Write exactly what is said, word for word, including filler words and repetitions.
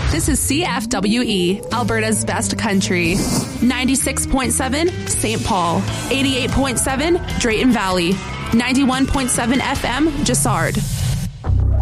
This is C F W E, Alberta's best country. ninety-six point seven, Saint Paul. eighty-eight point seven, Drayton Valley. ninety-one point seven F M, Jassard.